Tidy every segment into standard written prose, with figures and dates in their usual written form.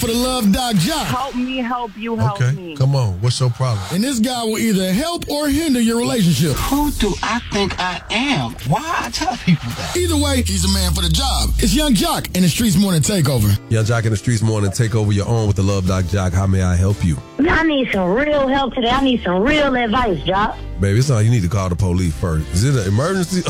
For the Love Doc Jock. Help me, help you, help me. Come on. What's your problem? And this guy will either help or hinder your relationship. Who do I think I am? Why I tell people that? Either way, he's the man for the job. It's Young Jock in the Streets Morning Takeover. Young Jock in the Streets Morning Takeover. Your own with the Love Doc Jock. How may I help you? I need some real help today. I need some real advice, Jock. Baby, it's not. You need to call the police first. Is it an emergency?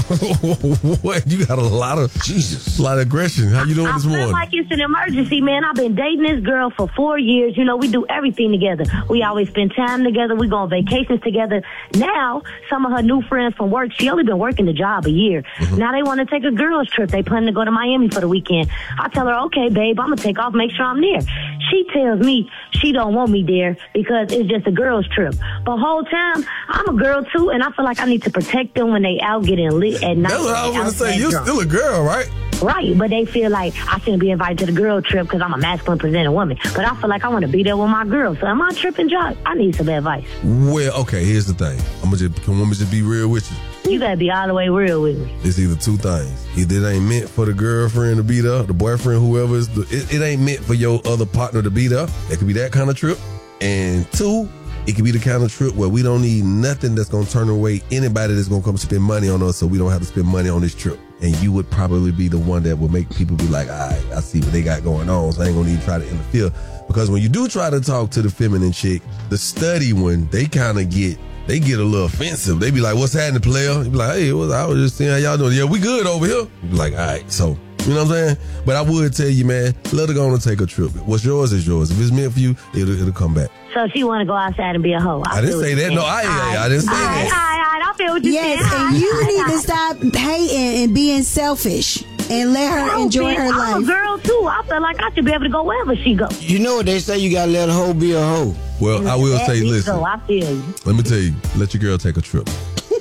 What? You got a lot of aggression. How you doing this morning? I feel like it's an emergency, man. I've been dating this girl for 4 years. You know, we do everything together. We always spend time together. We go on vacations together. Now, some of her new friends from work, she only been working the job a year. Mm-hmm. Now they want to take a girls trip. They plan to go to Miami for the weekend. I tell her, okay, babe, I'm going to take off, make sure I'm there. She tells me she don't want me there because it's just a girls trip. But whole time, I'm a girl too, and I feel like I need to protect them when they out getting lit at night. That's what I was going to say. You're still a girl, right? Right, but they feel like I shouldn't be invited to the girl trip because I'm a masculine presenting woman. But I feel like I want to be there with my girl. So am I tripping, Jock? I need some advice. Well, okay, here's the thing. Can women just be real with you? You gotta be all the way real with me. It's either two things. Either it ain't meant for the girlfriend to be there, the boyfriend, whoever is it ain't meant for your other partner to be there. It could be that kind of trip. And two, it could be the kind of trip where we don't need nothing that's going to turn away anybody that's going to come spend money on us so we don't have to spend money on this trip. And you would probably be the one that would make people be like, all right, I see what they got going on, so I ain't going to need to try to interfere. Because when you do try to talk to the feminine chick, the study one, they kind of get a little offensive. They be like, what's happening, player? You be like, hey, I was just seeing how y'all doing. Yeah, we good over here. You be like, all right, so... You know what I'm saying? But I would tell you, man, let her go on and take a trip. What's yours is yours. If it's meant for you, it'll come back. So she want to go outside and be a hoe. I didn't say that. No, I didn't say that. I feel what you're saying. Yes, and you need to stop hating and being selfish and let her enjoy her life. I'm a girl, too. I feel like I should be able to go wherever she goes. You know what they say, you got to let a hoe be a hoe. Well, I will say, listen. So I feel you. Let me tell you, let your girl take a trip.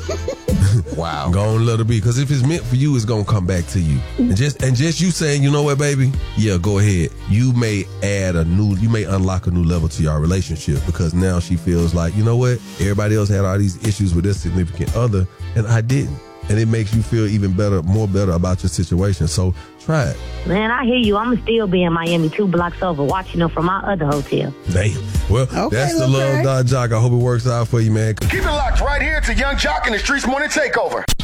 Wow. Go on, let her be. Because if it's meant for you, it's going to come back to you. And just you saying, you know what, baby? Yeah, go ahead. You may unlock a new level to your relationship because now she feels like, you know what? Everybody else had all these issues with their significant other and I didn't. And it makes you feel even more better about your situation. So try it. Man, I hear you. I'm going to still be in Miami 2 blocks over watching them from my other hotel. Damn. Well, okay, that's the Love Doc Jock. I hope it works out for you, man. Keep it locked right here to Young Jock in the Streets Morning Takeover.